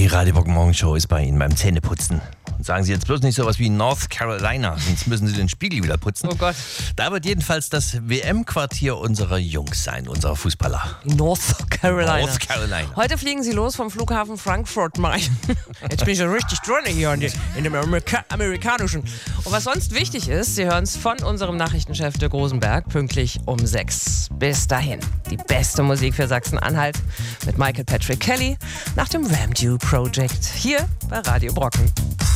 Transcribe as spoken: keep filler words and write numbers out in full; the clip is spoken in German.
Die Radio Brocken Morgenshow ist bei Ihnen beim Zähneputzen. Und sagen Sie jetzt bloß nicht sowas wie North Carolina, sonst müssen Sie den Spiegel wieder putzen. Oh Gott. Da wird jedenfalls das W M-Quartier unserer Jungs sein, unserer Fußballer. North Carolina. North Carolina. Heute fliegen sie los vom Flughafen Frankfurt Main. Jetzt bin ich ja richtig drin hier in, die, in dem Amerika amerikanischen. Und was sonst wichtig ist, Sie hören es von unserem Nachrichtenchef de Grosenberg pünktlich um sechs. Bis dahin, die beste Musik für Sachsen-Anhalt mit Michael Patrick Kelly nach dem Ramdew Project hier bei Radio Brocken.